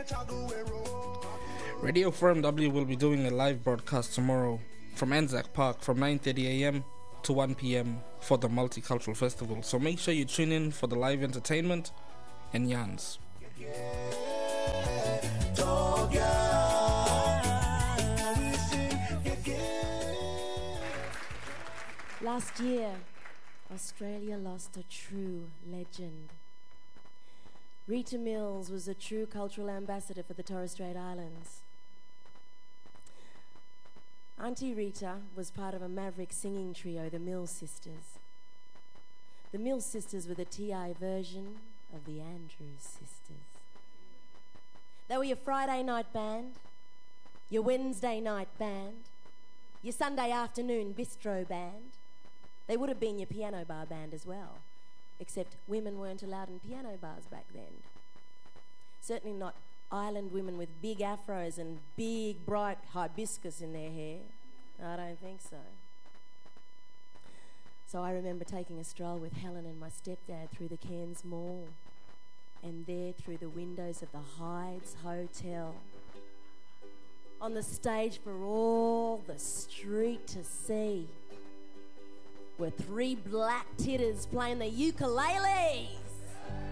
Radio Forum W will be doing a live broadcast tomorrow from Anzac Park from 9:30 a.m. to 1 p.m. for the Multicultural Festival. So make sure you tune in for the live entertainment and yarns. Last year, Australia lost a true legend. Rita Mills was a true cultural ambassador for the Torres Strait Islands. Auntie Rita was part of a maverick singing trio, the Mills Sisters. The Mills Sisters were the TI version of the Andrews Sisters. They were your Friday night band, your Wednesday night band, your Sunday afternoon bistro band. They would have been your piano bar band as well, except women weren't allowed in piano bars back then. Certainly not island women with big afros and big bright hibiscus in their hair. I don't think so. So I remember taking a stroll with Helen and my stepdad through the Cairns Mall, and there through the windows of the Hydes Hotel, on the stage for all the street to see, were three black titters playing the ukulele.